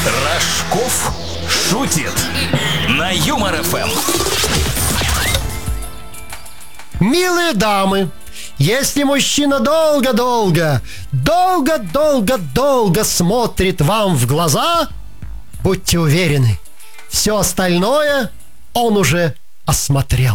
Рожков шутит на Юмор ФМ. Милые дамы, если мужчина долго-долго смотрит вам в глаза, будьте уверены, все остальное он уже осмотрел.